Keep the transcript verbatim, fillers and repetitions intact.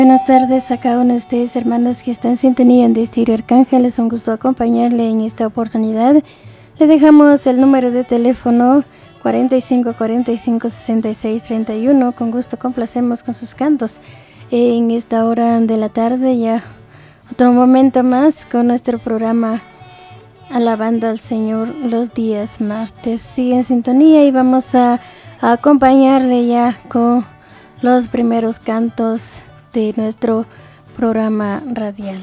Buenas tardes a cada uno de ustedes, hermanos que están en sintonía en Estéreo Arcángel. Es un gusto acompañarle en esta oportunidad. Le dejamos el número de teléfono cuarenta y cinco, cuarenta y cinco, sesenta y seis, treinta y uno. Con gusto complacemos con sus cantos en esta hora de la tarde. Ya otro momento más con nuestro programa Alabando al Señor los días martes. Sigue en sintonía y vamos a, a acompañarle ya con los primeros cantos de nuestro programa radial.